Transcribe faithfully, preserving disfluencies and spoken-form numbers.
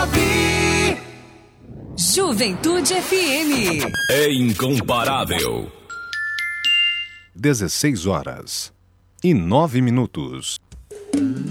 Juventude F M. É incomparável. dezesseis horas e nove minutos.